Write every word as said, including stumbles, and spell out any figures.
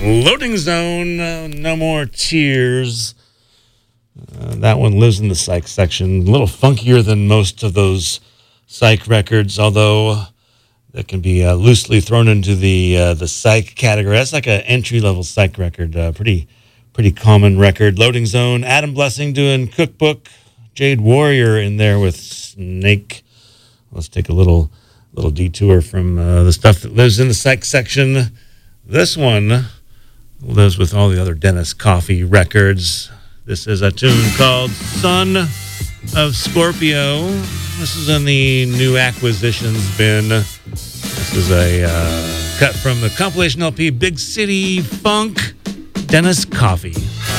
Loading Zone, uh, No More Tears. Uh, that one lives in the psych section. A little funkier than most of those psych records, although that can be uh, loosely thrown into the uh, the psych category. That's like an entry-level psych record. Uh, pretty pretty common record. Loading Zone, Adam Blessing doing Cookbook, Jade Warrior in there with Snake. Let's take a little little detour from uh, the stuff that lives in the psych section. This one lives with all the other Dennis Coffey records. This is a tune called Son of Scorpio. This is in the new acquisitions bin. This is a uh, cut from the compilation L P Big City Funk, Dennis Coffey.